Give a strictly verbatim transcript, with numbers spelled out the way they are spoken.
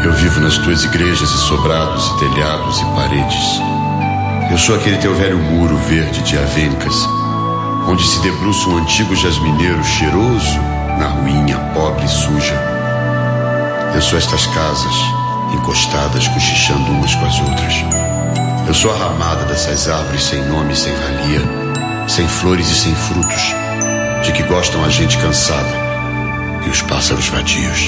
Eu vivo nas tuas igrejas e sobrados e telhados e paredes. Eu sou aquele teu velho muro verde de avencas, onde se debruça um antigo jasmineiro cheiroso na ruinha pobre e suja. Eu sou estas casas, encostadas, cochichando umas com as outras. Eu sou a ramada dessas árvores sem nome e sem valia, sem flores e sem frutos, de que gostam a gente cansada e os pássaros vadios.